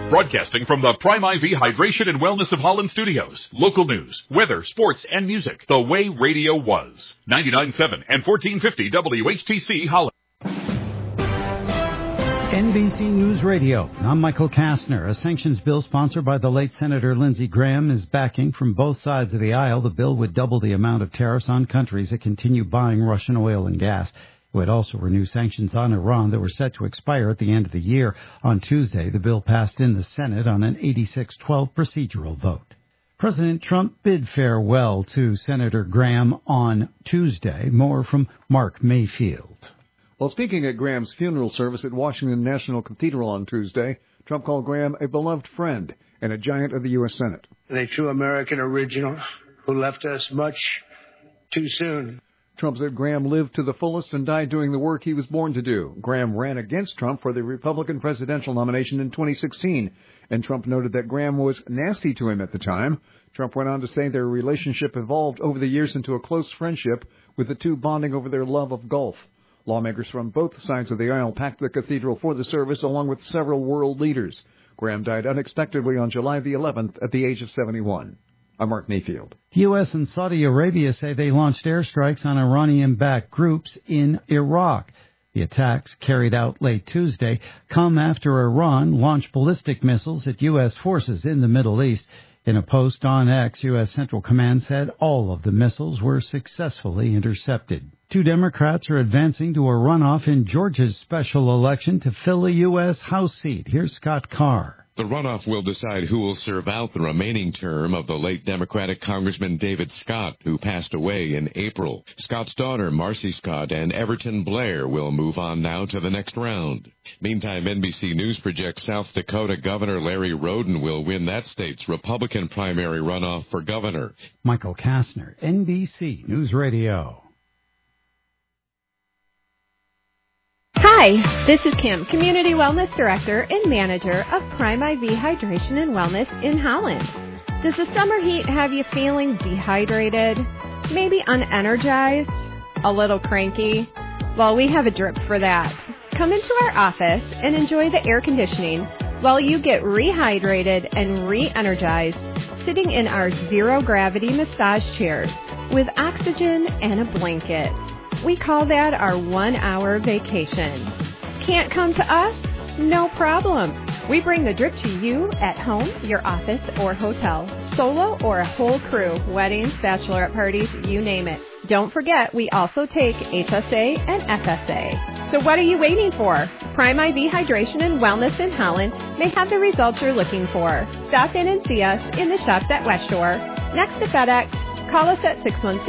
Broadcasting from the Prime IV Hydration and Wellness of Holland studios. Local news, weather, sports, and music. The way radio was. 99.7 and 1450 WHTC Holland. NBC News Radio. I'm Michael Kastner. A sanctions bill sponsored by the late Senator Lindsey Graham is backing from both sides of the aisle. The bill would double the amount of tariffs on countries that continue buying Russian oil and gas. It would also renew sanctions on Iran that were set to expire at the end of the year. On Tuesday, the bill passed in the Senate on an 86-12 procedural vote. President Trump bid farewell to Senator Graham on Tuesday. More from Mark Mayfield. While speaking at Graham's funeral service at Washington National Cathedral on Tuesday, Trump called Graham a beloved friend and a giant of the U.S. Senate. A true American original who left us much too soon. Trump said Graham lived to the fullest and died doing the work he was born to do. Graham ran against Trump for the Republican presidential nomination in 2016, and Trump noted that Graham was nasty to him at the time. Trump went on to say their relationship evolved over the years into a close friendship, with the two bonding over their love of golf. Lawmakers from both sides of the aisle packed the cathedral for the service, along with several world leaders. Graham died unexpectedly on July the 11th at the age of 71. I'm Mark Mayfield. The U.S. and Saudi Arabia say they launched airstrikes on Iranian-backed groups in Iraq. The attacks, carried out late Tuesday, come after Iran launched ballistic missiles at U.S. forces in the Middle East. In a post on X, U.S. Central Command said all of the missiles were successfully intercepted. Two Democrats are advancing to a runoff in Georgia's special election to fill a U.S. House seat. Here's Scott Carr. The runoff will decide who will serve out the remaining term of the late Democratic Congressman David Scott, who passed away in April. Scott's daughter, Marcy Scott, and Everton Blair will move on now to the next round. Meantime, NBC News projects South Dakota Governor Larry Roden will win that state's Republican primary runoff for governor. Michael Kastner, NBC News Radio. Hi, this is Kim, Community Wellness Director and Manager of Prime IV Hydration and Wellness in Holland. Does the summer heat have you feeling dehydrated, maybe unenergized, a little cranky? Well, we have a drip for that. Come into our office and enjoy the air conditioning while you get rehydrated and re-energized sitting in our zero-gravity massage chairs with oxygen and a blanket. We call that our 1-hour vacation. Can't come to us? No problem. We bring the drip to you at home, your office, or hotel. Solo or a whole crew, weddings, bachelorette parties, you name it. Don't forget, we also take HSA and FSA. So what are you waiting for? Prime IV Hydration and Wellness in Holland may have the results you're looking for. Stop in and see us in the shops at West Shore, next to FedEx. Call us at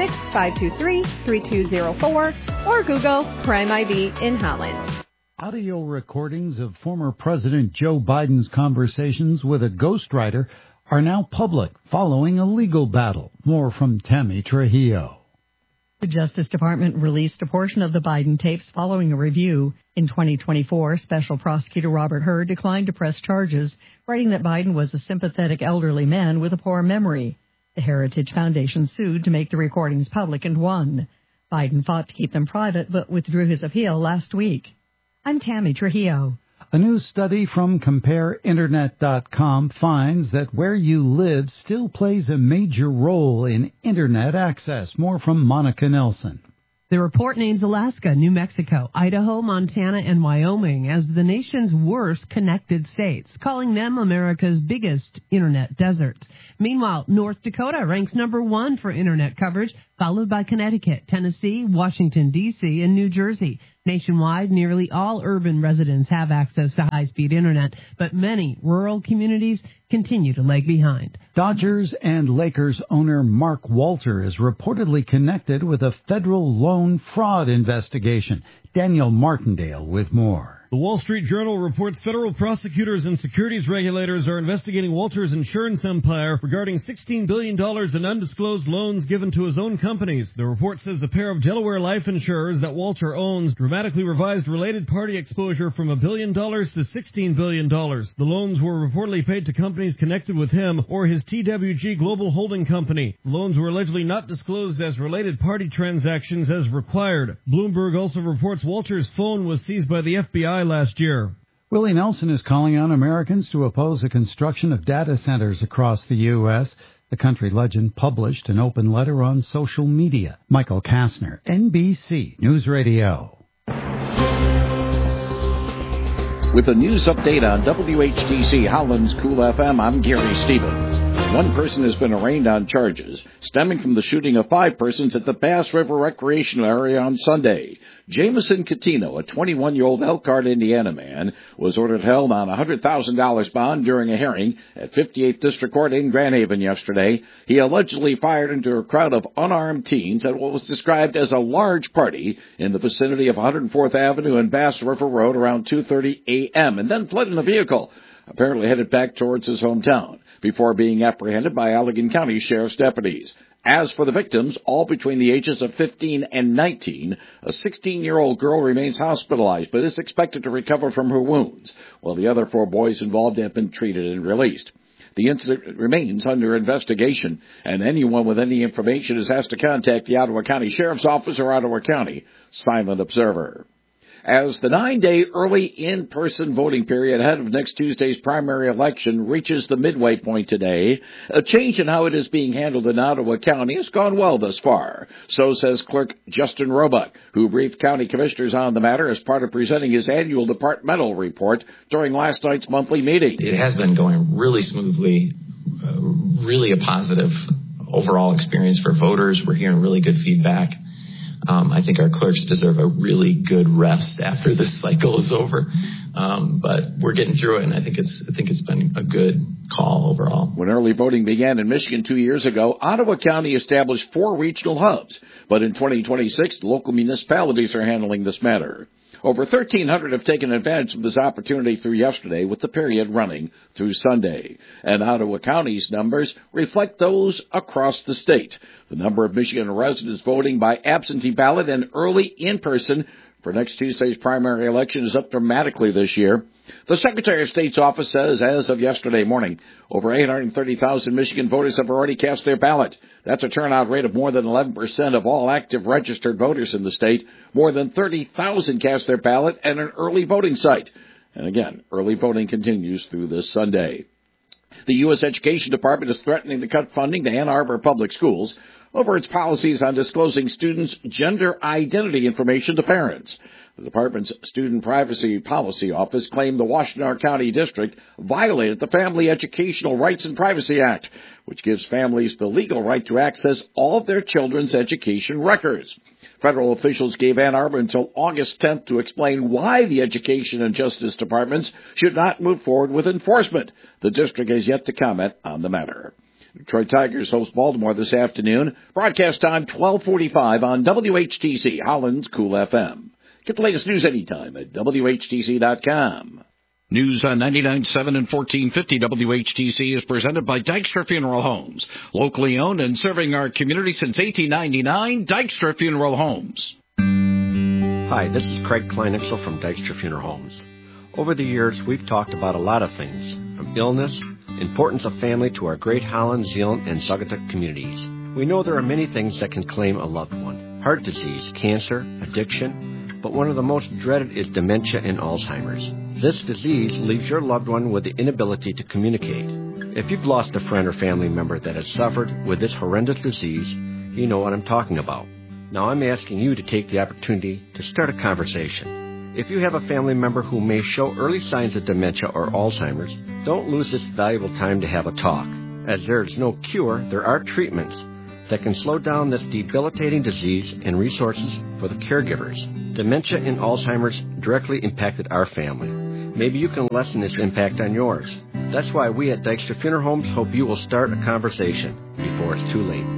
616-523-3204 or Google Prime IV in Holland. Audio recordings of former President Joe Biden's conversations with a ghostwriter are now public following a legal battle. More from Tammy Trujillo. The Justice Department released a portion of the Biden tapes following a review. In 2024, Special Prosecutor Robert Hur declined to press charges, writing that Biden was a sympathetic elderly man with a poor memory. The Heritage Foundation sued to make the recordings public and won. Biden fought to keep them private, but withdrew his appeal last week. I'm Tammy Trujillo. A new study from CompareInternet.com finds that where you live still plays a major role in Internet access. More from Monica Nelson. The report names Alaska, New Mexico, Idaho, Montana, and Wyoming as the nation's worst connected states, calling them America's biggest Internet deserts. Meanwhile, North Dakota ranks number 1 for Internet coverage, followed by Connecticut, Tennessee, Washington, D.C., and New Jersey. Nationwide, nearly all urban residents have access to high-speed Internet, but many rural communities continue to lag behind. Dodgers and Lakers owner Mark Walter is reportedly connected with a federal loan fraud investigation. Daniel Martindale with more. The Wall Street Journal reports federal prosecutors and securities regulators are investigating Walter's insurance empire regarding $16 billion in undisclosed loans given to his own companies. The report says a pair of Delaware life insurers that Walter owns dramatically revised related party exposure from $1 billion to $16 billion. The loans were reportedly paid to companies connected with him or his TWG Global Holding Company. The loans were allegedly not disclosed as related party transactions as required. Bloomberg also reports Walter's phone was seized by the FBI last year. Willie Nelson is calling on Americans to oppose the construction of data centers across the U.S. The country legend published an open letter on social media. Michael Kastner, NBC News Radio. With a news update on WHTC Holland's Cool FM, I'm Gary Stevens. One person has been arraigned on charges stemming from the shooting of 5 persons at the Bass River Recreational Area on Sunday. Jameson Catino, a 21-year-old Elkhart, Indiana man, was ordered held on a $100,000 bond during a hearing at 58th District Court in Grand Haven yesterday. He allegedly fired into a crowd of unarmed teens at what was described as a large party in the vicinity of 104th Avenue and Bass River Road around 2:30 a.m. and then fled in a vehicle, apparently headed back towards his hometown, before being apprehended by Allegan County Sheriff's deputies. As for the victims, all between the ages of 15 and 19, a 16-year-old girl remains hospitalized but is expected to recover from her wounds, while the other 4 boys involved have been treated and released. The incident remains under investigation, and anyone with any information is asked to contact the Ottawa County Sheriff's Office or Ottawa County Silent Observer. As the 9-day early in-person voting period ahead of next Tuesday's primary election reaches the midway point today, a change in how it is being handled in Ottawa County has gone well thus far. So says Clerk Justin Roebuck, who briefed county commissioners on the matter as part of presenting his annual departmental report during last night's monthly meeting. It has been going really smoothly, really a positive overall experience for voters. We're hearing really good feedback. I think our clerks deserve a really good rest after this cycle is over. But we're getting through it, and I think it's been a good call overall. When early voting began in Michigan 2 years ago, Ottawa County established 4 regional hubs. But in 2026, local municipalities are handling this matter. Over 1,300 have taken advantage of this opportunity through yesterday, with the period running through Sunday. And Ottawa County's numbers reflect those across the state. The number of Michigan residents voting by absentee ballot and early in-person for next Tuesday's primary election is up dramatically this year. The Secretary of State's office says as of yesterday morning, over 830,000 Michigan voters have already cast their ballot. That's a turnout rate of more than 11% of all active registered voters in the state. More than 30,000 cast their ballot at an early voting site. And again, early voting continues through this Sunday. The U.S. Education Department is threatening to cut funding to Ann Arbor Public Schools over its policies on disclosing students' gender identity information to parents. The department's Student Privacy Policy Office claimed the Washtenaw County District violated the Family Educational Rights and Privacy Act, which gives families the legal right to access all of their children's education records. Federal officials gave Ann Arbor until August 10th to explain why the Education and Justice Departments should not move forward with enforcement. The district has yet to comment on the matter. Detroit Tigers host Baltimore this afternoon. Broadcast time 12:45 on WHTC Holland's Cool FM. Get the latest news anytime at WHTC.com. News on 99.7 and 1450 WHTC is presented by Dykstra Funeral Homes. Locally owned and serving our community since 1899, Dykstra Funeral Homes. Hi, this is Craig Kleinixel from Dykstra Funeral Homes. Over the years, we've talked about a lot of things, from illness, importance of family to our great Holland, Zeeland, and Saugatuck communities. We know there are many things that can claim a loved one. Heart disease, cancer, addiction, but one of the most dreaded is dementia and Alzheimer's. This disease leaves your loved one with the inability to communicate. If you've lost a friend or family member that has suffered with this horrendous disease, you know what I'm talking about. Now I'm asking you to take the opportunity to start a conversation. If you have a family member who may show early signs of dementia or Alzheimer's, don't lose this valuable time to have a talk. As there is no cure, there are treatments that can slow down this debilitating disease and resources for the caregivers. Dementia and Alzheimer's directly impacted our family. Maybe you can lessen its impact on yours. That's why we at Dykstra Funeral Homes hope you will start a conversation before it's too late.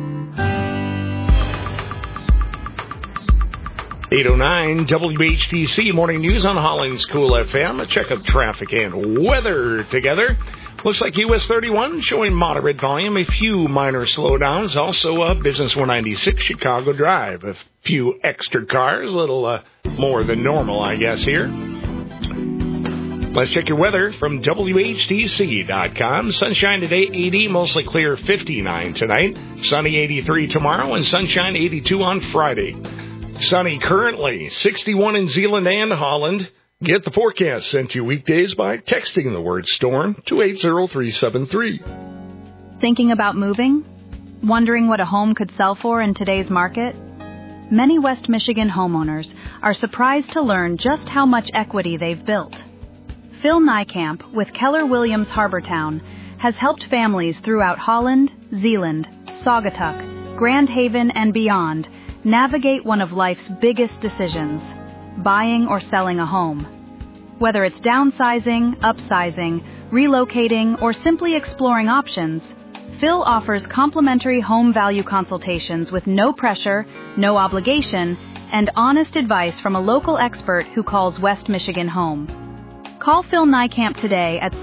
8:09 WHTC Morning News on Holland's Cool FM. A check of traffic and weather together. Looks like US 31 showing moderate volume, a few minor slowdowns. Also, Business 196 Chicago Drive. A few extra cars, a little more than normal, I guess, here. Let's check your weather from WHTC.com. Sunshine today, 80, mostly clear, 59 tonight. Sunny, 83 tomorrow, and sunshine, 82 on Friday. Sunny currently, 61 in Zeeland and Holland. Get the forecast sent to you weekdays by texting the word storm to 80373. Thinking about moving? Wondering what a home could sell for in today's market? Many West Michigan homeowners are surprised to learn just how much equity they've built. Phil Niekamp with Keller Williams Harbortown has helped families throughout Holland, Zeeland, Saugatuck, Grand Haven, and beyond navigate one of life's biggest decisions, buying or selling a home. Whether it's downsizing, upsizing, relocating, or simply exploring options, Phil offers complimentary home value consultations with no pressure, no obligation, and honest advice from a local expert who calls West Michigan home. Call Phil Niekamp today at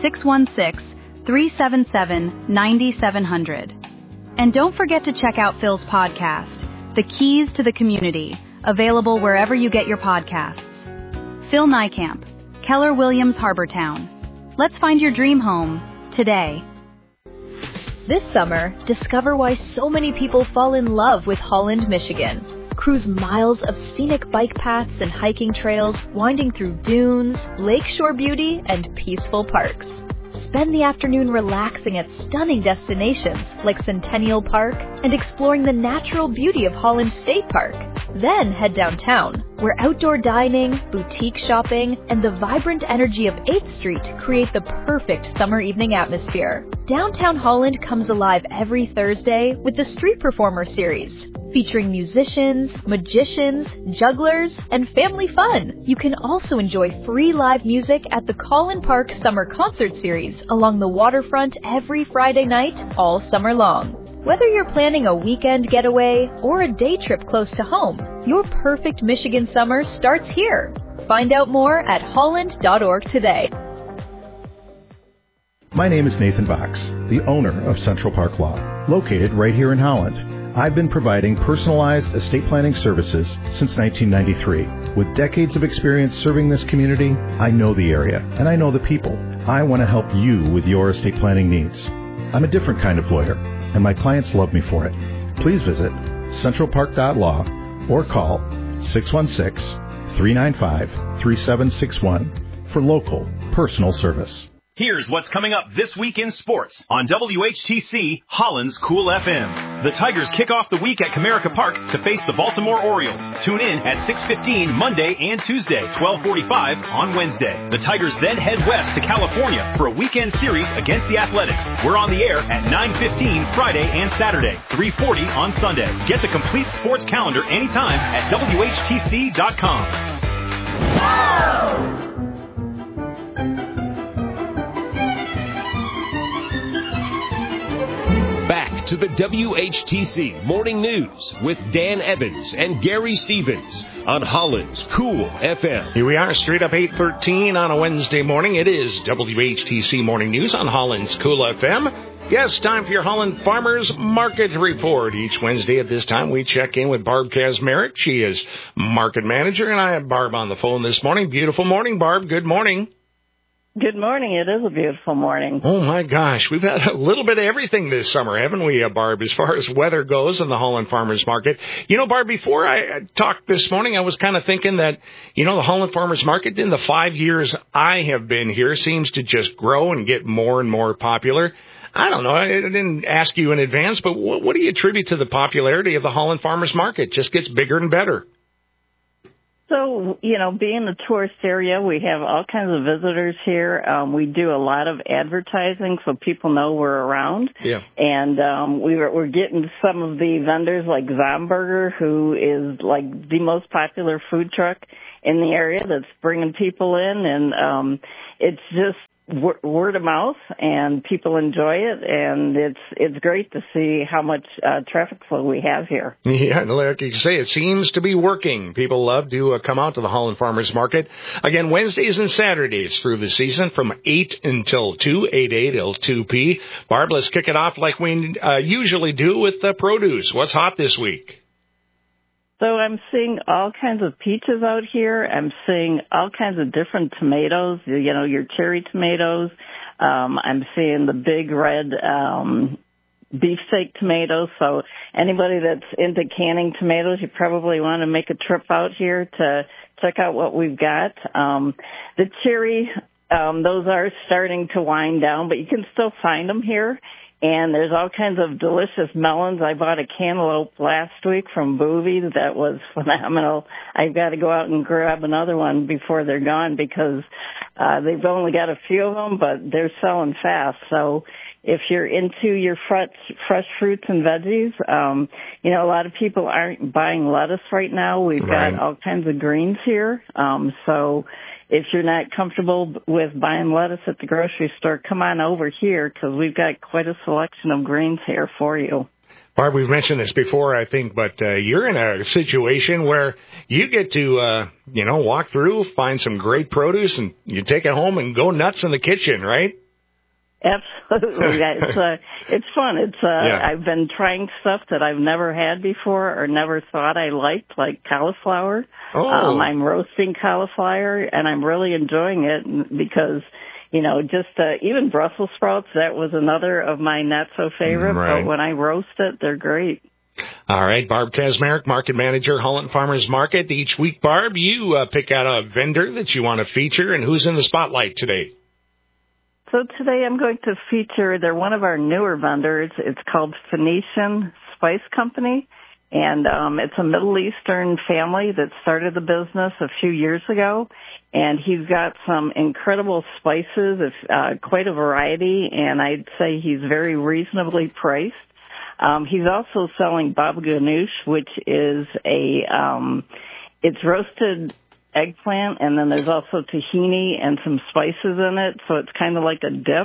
616-377-9700. And don't forget to check out Phil's podcast, The Keys to the Community, available wherever you get your podcasts. Phil Niekamp, Keller Williams Harbortown. Let's find your dream home today. This summer, discover why so many people fall in love with Holland, Michigan. Cruise miles of scenic bike paths and hiking trails winding through dunes, lakeshore beauty, and peaceful parks. Spend the afternoon relaxing at stunning destinations like Centennial Park and exploring the natural beauty of Holland State Park. Then head downtown, where outdoor dining, boutique shopping, and the vibrant energy of 8th Street create the perfect summer evening atmosphere. Downtown Holland comes alive every Thursday with the Street Performer Series, featuring musicians, magicians, jugglers, and family fun. You can also enjoy free live music at the Collin Park Summer Concert Series along the waterfront every Friday night all summer long. Whether you're planning a weekend getaway or a day trip close to home, your perfect Michigan summer starts here. Find out more at holland.org today. My name is Nathan Box, the owner of Central Park Law, located right here in Holland. I've been providing personalized estate planning services since 1993. With decades of experience serving this community, I know the area and I know the people. I want to help you with your estate planning needs. I'm a different kind of lawyer, and my clients love me for it. Please visit centralpark.law or call 616-395-3761 for local personal service. Here's what's coming up this week in sports on WHTC Holland's Cool FM. The Tigers kick off the week at Comerica Park to face the Baltimore Orioles. Tune in at 6:15 Monday and Tuesday, 12:45 on Wednesday. The Tigers then head west to California for a weekend series against the Athletics. We're on the air at 9:15 Friday and Saturday, 3:40 on Sunday. Get the complete sports calendar anytime at WHTC.com. Whoa! Back to the WHTC Morning News with Dan Evans and Gary Stevens on Holland's Cool FM. Here we are, straight up 8:13 on a Wednesday morning. It is WHTC Morning News on Holland's Cool FM. Yes, time for your Holland Farmers Market Report. Each Wednesday at this time, we check in with Barb Kazmarek. She is market manager, and I have Barb on the phone this morning. Beautiful morning, Barb. Good morning. Good morning. It is a beautiful morning. Oh, my gosh. We've had a little bit of everything this summer, haven't we, Barb, as far as weather goes in the Holland Farmers Market? You know, Barb, before I talked this morning, I was kind of thinking that, you know, the Holland Farmers Market in the 5 years I have been here seems to just grow and get more and more popular. I don't know. I didn't ask you in advance, but what do you attribute to the popularity of the Holland Farmers Market? Just gets bigger and better. So, you know, being a tourist area, we have all kinds of visitors here. We do a lot of advertising so people know we're around. Yeah. And we're getting some of the vendors like Zomberger, who is like the most popular food truck in the area that's bringing people in. And it's just word of mouth, and people enjoy it, and it's great to see how much traffic flow we have here. Yeah, like you say, it seems to be working. People love to come out to the Holland Farmers Market. Again, Wednesdays and Saturdays through the season from 8 until 2, 8 till 2 p. Barb, let's kick it off like we usually do with produce. What's hot this week? So I'm seeing all kinds of peaches out here. I'm seeing all kinds of different tomatoes, you know, your cherry tomatoes. I'm seeing the big red beefsteak tomatoes. So anybody that's into canning tomatoes, you probably want to make a trip out here to check out what we've got. The cherry, those are starting to wind down, but you can still find them here. And there's all kinds of delicious melons. I bought a cantaloupe last week from Boovie that was phenomenal. I've got to go out and grab another one before they're gone because they've only got a few of them, but they're selling fast. So if you're into your fresh fruits and veggies, you know, a lot of people aren't buying lettuce right now. We've got all kinds of greens here. So if you're not comfortable with buying lettuce at the grocery store, come on over here because we've got quite a selection of greens here for you. Barb, we've mentioned this before, I think, but you're in a situation where you get to, you know, walk through, find some great produce, and you take it home and go nuts in the kitchen, right? Absolutely. It's fun. I've been trying stuff that I've never had before or never thought I liked, like cauliflower. I'm roasting cauliflower, and I'm really enjoying it because, you know, just even Brussels sprouts, that was another of my not-so-favorite, but when I roast it, they're great. All right, Barb Kazmarek, Market Manager, Holland Farmers Market. Each week, Barb, you pick out a vendor that you want to feature, and who's in the spotlight today? So today I'm going to feature, they're one of our newer vendors. It's called Phoenician Spice Company, and it's a Middle Eastern family that started the business a few years ago, and he's got some incredible spices. It's quite a variety, and I'd say he's very reasonably priced. He's also selling baba ganoush, which is it's roasted eggplant, and then there's also tahini and some spices in it, so it's kind of like a dip.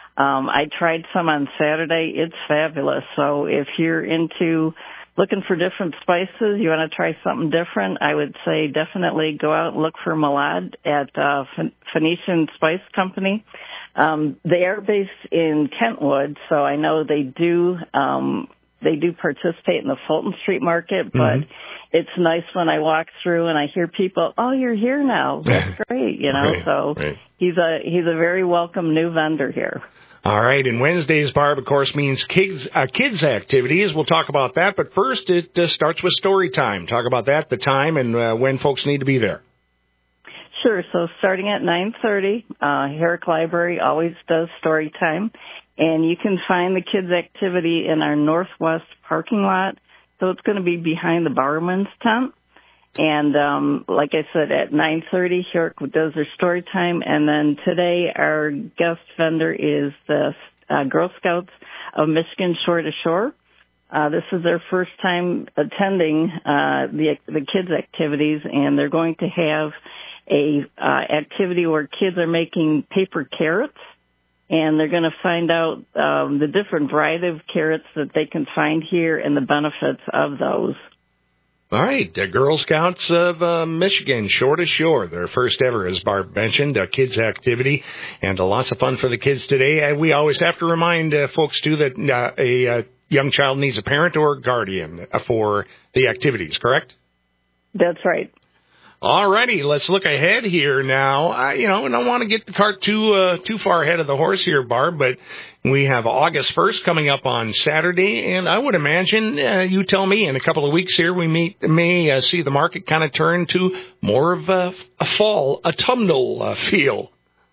I tried some on Saturday. It's fabulous. So if you're into looking for different spices, you want to try something different, I would say definitely go out and look for Malad at Phoenician Spice Company. They are based in Kentwood, so I know they do participate in the Fulton Street Market, but it's nice when I walk through and I hear people, oh, you're here now. That's great, you know. He's a very welcome new vendor here. All right, and Wednesdays, Barb, of course, means kids activities. We'll talk about that, but first it starts with story time. Talk about that, the time, and when folks need to be there. Sure. So starting at 9:30, Herrick Library always does story time, and you can find the kids' activity in our northwest parking lot. So it's going to be behind the barman's tent. And like I said, at 9:30, Herrick does their story time. And then today, our guest vendor is the Girl Scouts of Michigan Shore to Shore. This is their first time attending the kids' activities, and they're going to have a activity where kids are making paper carrots. And they're going to find out the different variety of carrots that they can find here and the benefits of those. All right, the Girl Scouts of Michigan, Shore to Shore, their first ever, as Barb mentioned, a kids' activity, and lots of fun for the kids today. We always have to remind folks, too, that a young child needs a parent or a guardian for the activities, correct? That's right. All righty, let's look ahead here now. I don't want to get the cart too far ahead of the horse here, Barb, but we have August 1st coming up on Saturday, and I would imagine, you tell me, in a couple of weeks here, we may see the market kind of turn to more of a fall, autumnal feel.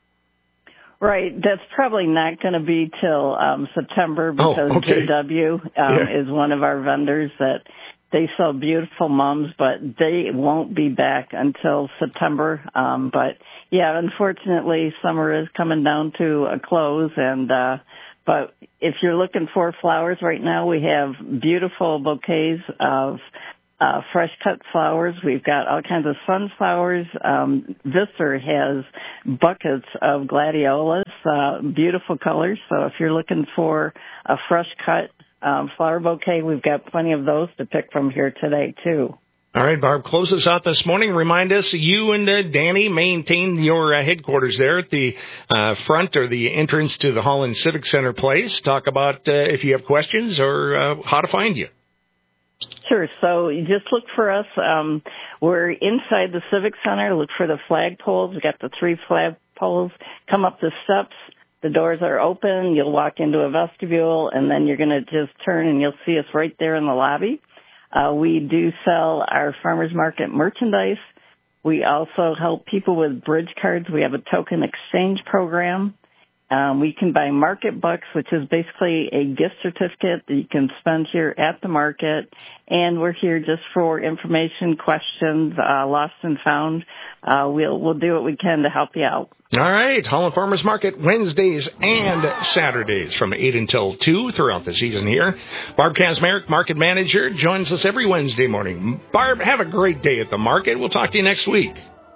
Right. That's probably not going to be till September because JW is one of our vendors that they sell beautiful mums, but they won't be back until September. But yeah, unfortunately, summer is coming down to a close. And but if you're looking for flowers right now, we have beautiful bouquets of fresh cut flowers. We've got all kinds of sunflowers. Visser has buckets of gladiolas, beautiful colors. So if you're looking for a fresh cut flower bouquet, we've got plenty of those to pick from here today, too. All right, Barb, close us out this morning. Remind us, you and Danny maintain your headquarters there at the front or the entrance to the Holland Civic Center place. Talk about if you have questions or how to find you. Sure. So you just look for us. We're inside the Civic Center. Look for the flagpoles. We've got the 3 flagpoles. Come up the steps. The doors are open. You'll walk into a vestibule, and then you're going to just turn, and you'll see us right there in the lobby. We do sell our farmers market merchandise. We also help people with bridge cards. We have a token exchange program. We can buy market bucks, which is basically a gift certificate that you can spend here at the market. And we're here just for information, questions, lost and found. We'll do what we can to help you out. All right, Holland Farmers Market Wednesdays and Saturdays from 8 until 2 throughout the season here. Barb Kazmarek, Market Manager, joins us every Wednesday morning. Barb, have a great day at the market. We'll talk to you next week.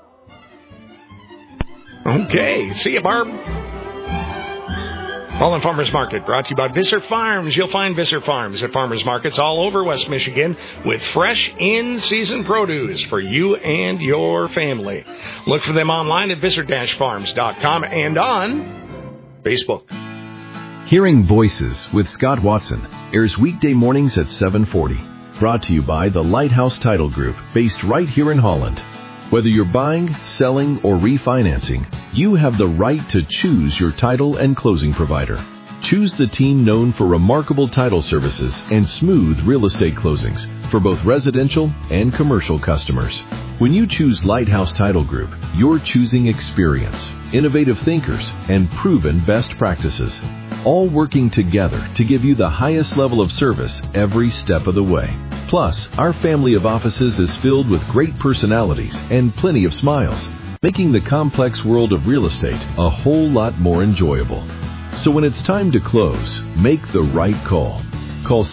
Okay, see you, Barb. Holland Farmers Market brought to you by Visser Farms. You'll find Visser Farms at farmers markets all over West Michigan with fresh in-season produce for you and your family. Look for them online at visser-farms.com and on Facebook. Hearing Voices with Scott Watson airs weekday mornings at 7:40. Brought to you by the Lighthouse Title Group, based right here in Holland. Whether you're buying, selling, or refinancing, you have the right to choose your title and closing provider. Choose the team known for remarkable title services and smooth real estate closings for both residential and commercial customers. When you choose Lighthouse Title Group, you're choosing experience, innovative thinkers, and proven best practices, all working together to give you the highest level of service every step of the way. Plus, our family of offices is filled with great personalities and plenty of smiles, making the complex world of real estate a whole lot more enjoyable. So when it's time to close, make the right call. Call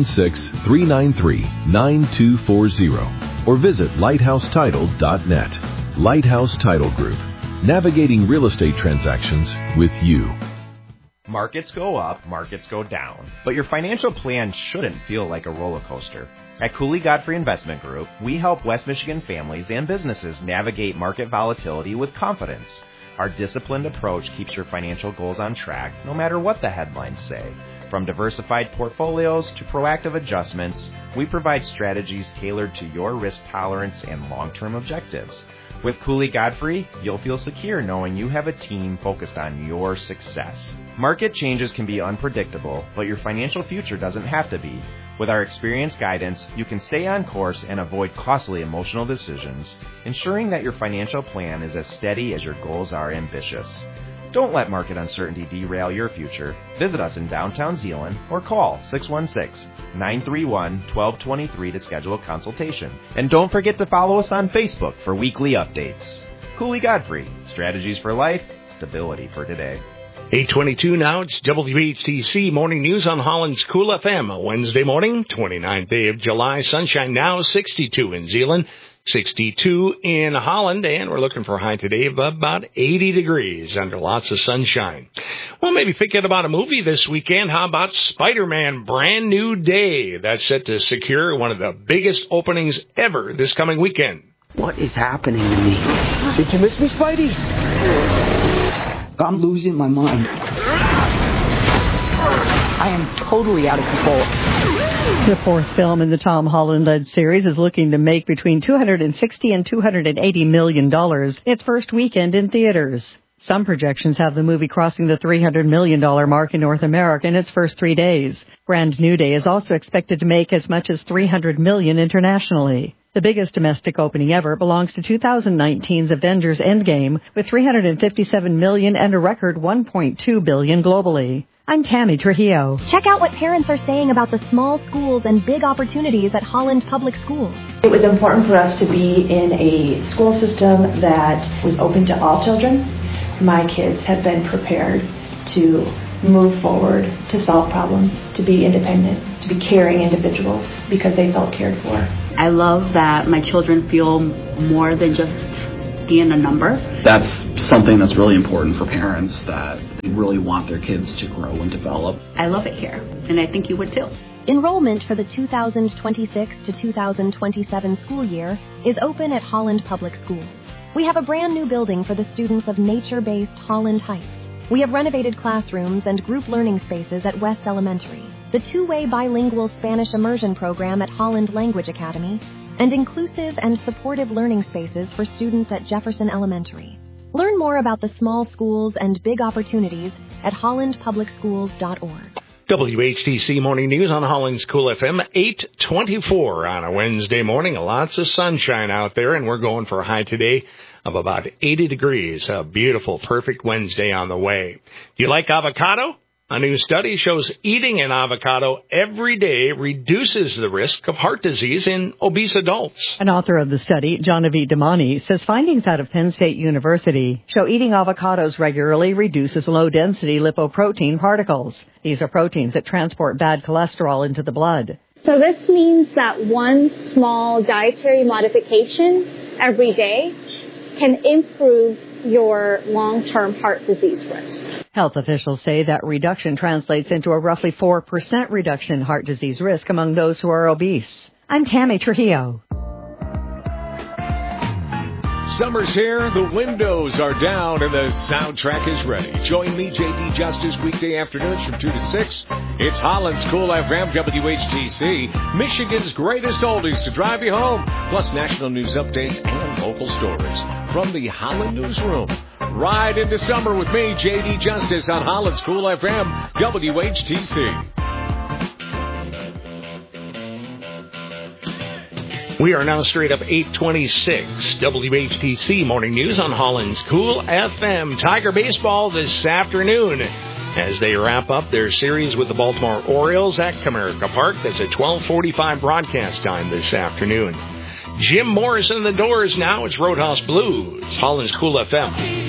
616-393-9240 or visit lighthousetitle.net. Lighthouse Title Group, navigating real estate transactions with you. Markets go up, markets go down, but your financial plan shouldn't feel like a roller coaster. At Cooley Godfrey Investment Group, we help West Michigan families and businesses navigate market volatility with confidence. Our disciplined approach keeps your financial goals on track, no matter what the headlines say. From diversified portfolios to proactive adjustments, we provide strategies tailored to your risk tolerance and long-term objectives. With Cooley Godfrey, you'll feel secure knowing you have a team focused on your success. Market changes can be unpredictable, but your financial future doesn't have to be. With our experienced guidance, you can stay on course and avoid costly emotional decisions, ensuring that your financial plan is as steady as your goals are ambitious. Don't let market uncertainty derail your future. Visit us in downtown Zeeland or call 616-931-1223 to schedule a consultation. And don't forget to follow us on Facebook for weekly updates. Cooley Godfrey, strategies for life, stability for today. 8:22 now. It's WHTC Morning News on Holland's Cool FM. Wednesday morning, 29th day of July. Sunshine now, 62 in Zeeland, 62 in Holland, and we're looking for a high today of about 80 degrees under lots of sunshine. Well, maybe thinking about a movie this weekend. How about Spider-Man Brand New Day? That's set to secure one of the biggest openings ever this coming weekend. What is happening to me? Did you miss me, Spidey? I'm losing my mind. I am totally out of control. The fourth film in the Tom Holland-led series is looking to make between $260 and $280 million its first weekend in theaters. Some projections have the movie crossing the $300 million mark in North America in its first 3 days. Brand New Day is also expected to make as much as $300 million internationally. The biggest domestic opening ever belongs to 2019's Avengers Endgame with $357 million and a record $1.2 billion globally. I'm Tammy Trujillo. Check out what parents are saying about the small schools and big opportunities at Holland Public Schools. It was important for us to be in a school system that was open to all children. My kids have been prepared to move forward, to solve problems, to be independent, to be caring individuals because they felt cared for. I love that my children feel more than just being a number. That's something that's really important for parents, that they really want their kids to grow and develop. I love it here, and I think you would too. Enrollment for the 2026 to 2027 school year is open at Holland Public Schools. We have a brand new building for the students of nature-based Holland Heights. We have renovated classrooms and group learning spaces at West Elementary, the two-way bilingual Spanish immersion program at Holland Language Academy, and inclusive and supportive learning spaces for students at Jefferson Elementary. Learn more about the small schools and big opportunities at hollandpublicschools.org. WHTC Morning News on Holland's Cool FM, 8:24 on a Wednesday morning. Lots of sunshine out there, and we're going for a high today of about 80 degrees. A beautiful, perfect Wednesday on the way. Do you like avocado? A new study shows eating an avocado every day reduces the risk of heart disease in obese adults. An author of the study, Genevieve Damani, says findings out of Penn State University show eating avocados regularly reduces low-density lipoprotein particles. These are proteins that transport bad cholesterol into the blood. So this means that one small dietary modification every day can improve your long-term heart disease risk. Health officials say that reduction translates into a roughly 4% reduction in heart disease risk among those who are obese. I'm Tammy Trujillo. Summer's here, the windows are down, and the soundtrack is ready. Join me, J.D. Justice, weekday afternoons from 2 to 6. It's Holland's Cool FM, WHTC, Michigan's greatest oldies to drive you home, plus national news updates and local stories. From the Holland Newsroom, ride into summer with me, J.D. Justice, on Holland's Cool FM, WHTC. We are now straight up 8:26. WHTC Morning News on Holland's Cool FM. Tiger baseball this afternoon as they wrap up their series with the Baltimore Orioles at Comerica Park. That's a 12:45 broadcast time this afternoon. Jim Morrison in the Doors now. It's Roadhouse Blues. Holland's Cool FM.